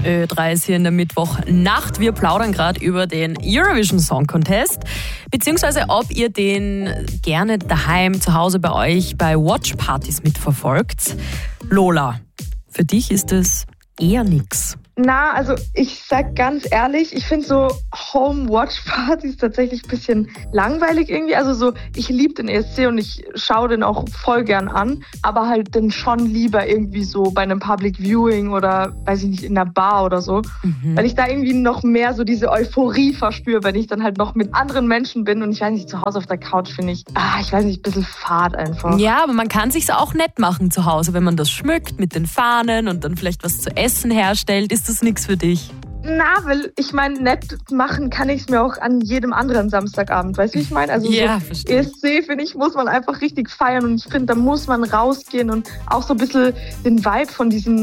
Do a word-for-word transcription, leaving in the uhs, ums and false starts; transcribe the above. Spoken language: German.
Ö drei ist hier in der Mittwochnacht. Wir plaudern gerade über den Eurovision Song Contest, beziehungsweise ob ihr den gerne daheim zu Hause bei euch bei Watchpartys mitverfolgt. Lola, für dich ist es eher nix. Na, also ich sag ganz ehrlich, ich finde so Home-Watch-Partys tatsächlich ein bisschen langweilig irgendwie. Also so, ich liebe den E S C und ich schaue den auch voll gern an, aber halt dann schon lieber irgendwie so bei einem Public Viewing oder, weiß ich nicht, in einer Bar oder so. Mhm. Weil ich da irgendwie noch mehr so diese Euphorie verspüre, wenn ich dann halt noch mit anderen Menschen bin und ich weiß nicht, zu Hause auf der Couch finde ich, ah, ich weiß nicht, ein bisschen fad einfach. Ja, aber man kann sich's auch nett machen zu Hause, wenn man das schmückt mit den Fahnen und dann vielleicht was zu essen herstellt. Ist das nichts für dich? Na, weil ich meine, nett machen kann ich es mir auch an jedem anderen Samstagabend. Weißt du, wie ich meine? Also ja, so verstehe. E S C, finde ich, muss man einfach richtig feiern und ich finde, da muss man rausgehen und auch so ein bisschen den Vibe von diesem